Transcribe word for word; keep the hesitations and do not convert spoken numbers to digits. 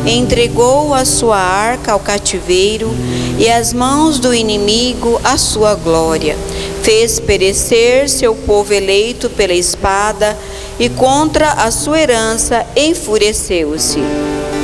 entregou a sua arca ao cativeiro e às mãos do inimigo a sua glória. Fez perecer seu povo eleito pela espada e contra a sua herança enfureceu-se.